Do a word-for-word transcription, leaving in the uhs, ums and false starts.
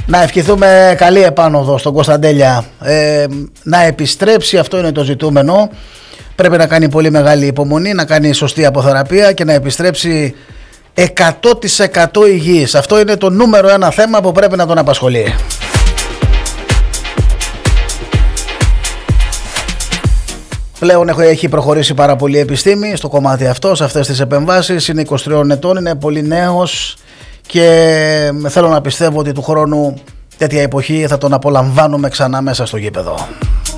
Να ευχηθούμε καλή επάνωδο στον Κωνσταντέλια, ε, να επιστρέψει, αυτό είναι το ζητούμενο. Πρέπει να κάνει πολύ μεγάλη υπομονή, να κάνει σωστή αποθεραπεία και να επιστρέψει εκατό τοις εκατό υγιής. Αυτό είναι το νούμερο ένα θέμα που πρέπει να τον απασχολεί. Πλέον έχει προχωρήσει πάρα πολύ η επιστήμη στο κομμάτι αυτό, σε αυτές τις επεμβάσεις. Είναι είκοσι τριών ετών, είναι πολύ νέος και θέλω να πιστεύω ότι του χρόνου τέτοια εποχή θα τον απολαμβάνουμε ξανά μέσα στο γήπεδο.